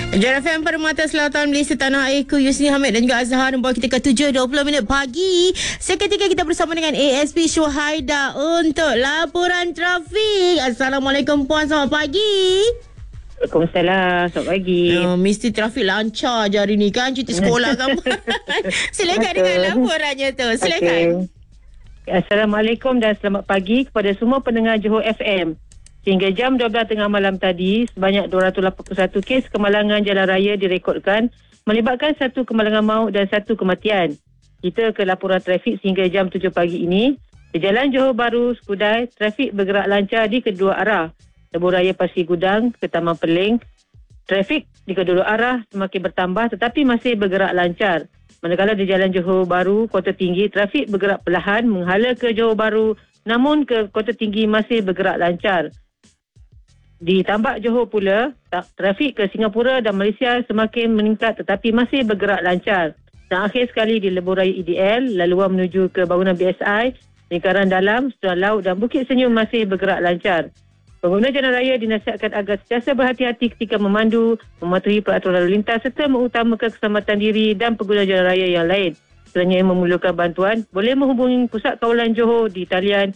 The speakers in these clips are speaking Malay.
Jar FM Permata Selatan Malaysia Tanah Airku, Yusni Hamid dan juga Azhar membawa kita ke 7.20 pagi. Seketika kita bersama dengan ASP Syuhaida untuk laporan trafik. Assalamualaikum Puan, selamat pagi. Waalaikumsalam, selamat pagi. Mesti trafik lancar je hari ni kan, cuti sekolah kamu. Silakan dengan laporannya tu. Silakan. Assalamualaikum dan selamat pagi kepada semua pendengar Johor FM. Sehingga jam 12 tengah malam tadi, sebanyak 281 kes kemalangan jalan raya direkodkan, melibatkan 1 kemalangan maut dan 1 kematian. Kita ke laporan trafik sehingga jam 7 pagi ini. Di Jalan Johor Bahru, Skudai, trafik bergerak lancar di kedua arah. Lebuh Raya Pasir Gudang ke Taman Perling, trafik di kedua arah semakin bertambah tetapi masih bergerak lancar. Manakala di Jalan Johor Bahru, Kota Tinggi, trafik bergerak perlahan menghala ke Johor Bahru, namun ke Kota Tinggi masih bergerak lancar. Di Tambak Johor pula, trafik ke Singapura dan Malaysia semakin meningkat tetapi masih bergerak lancar. Dan akhir sekali di Lebuh Raya EDL, laluan menuju ke bangunan BSI, lingkaran dalam, Sudan Laut dan Bukit Senyum masih bergerak lancar. Pengguna jalan raya dinasihatkan agar sentiasa berhati-hati ketika memandu, mematuhi peraturan lalu lintas serta mengutamakan keselamatan diri dan pengguna jalan raya yang lain. Sekiranya yang memerlukan bantuan, boleh menghubungi Pusat Kawalan Johor di talian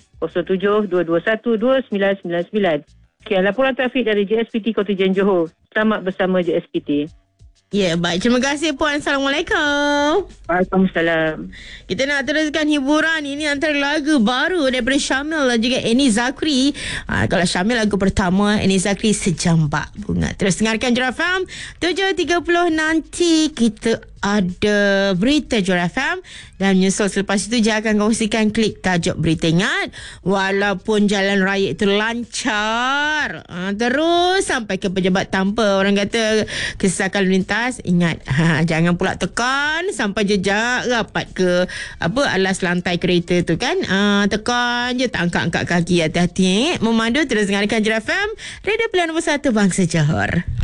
07-221-2999. Sekian laporan trafik dari JSPT Kontijen Johor. Selamat bersama JSPT. Ya, baik. Terima kasih Puan. Assalamualaikum. Waalaikumsalam. Kita nak teruskan hiburan. Ini antara lagu baru daripada Syamil dan juga Eni Zakri. Kalau Syamil lagu pertama, Eni Zakri Sejambak Bunga. Terus dengarkan Jar FM 7.30 nanti kita ada berita Jar FM dan menyusul selepas itu dia akan kongsikan klik tajuk berita. Ingat, walaupun jalan raya itu lancar, terus sampai ke pejabat tanpa orang kata kesesakan lintas, ingat, jangan pula tekan sampai jejak rapat ke alas lantai kereta tu kan. Tekan je, tak angkat-angkat kaki. Hati-hati memandu. Terus dengarkan Jar FM, radio pilihan nombor 1 Bangsa Johor.